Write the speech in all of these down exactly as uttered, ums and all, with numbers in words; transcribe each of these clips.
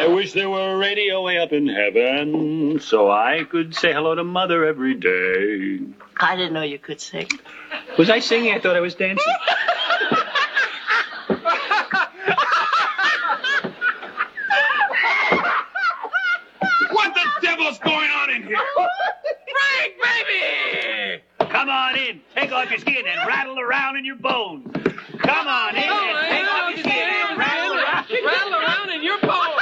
I wish there were a radio way up in heaven so I could say hello to Mother every day. I didn't know you could sing. Was I singing? I thought I was dancing. What the devil's going on in here? Frank, baby! Come on in. Take off your skin and rattle around in your bones. Come on in and take off your skin and rattle around. Rattle around in your bones.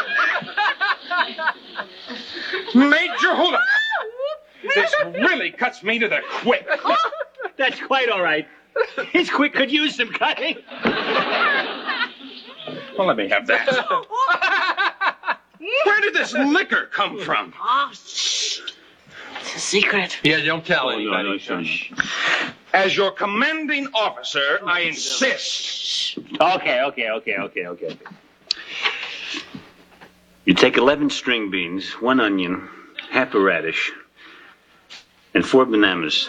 Major, hold up. This really cuts me to the quick. That's quite all right. His quick could use some cutting. Well, let me have that. Where did this liquor come from? Oh, shh. It's a secret. Yeah, don't tell Oh, anybody. no, no, shush. As your commanding officer, I insist. Okay, okay, okay, okay, okay. You take eleven string beans, one onion, half a radish, and four bananas.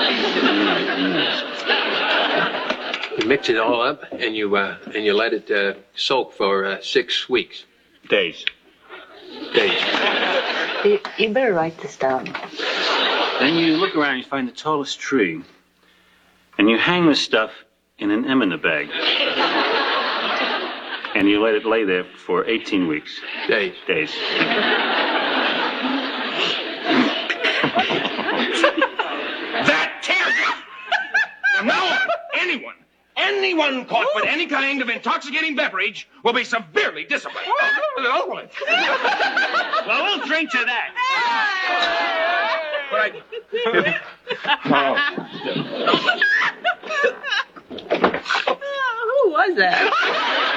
You mix it all up and you uh, and you let it uh, soak for uh, six weeks. Days. Days. You, you better write this down. Then you look around and you find the tallest tree. And you hang the stuff in an emina bag. And you let it lay there for eighteen weeks. Days. Days. That tears it. From now on, anyone, anyone caught with any kind of intoxicating beverage will be severely disciplined. Well, we'll drink to that. But I... Who was that?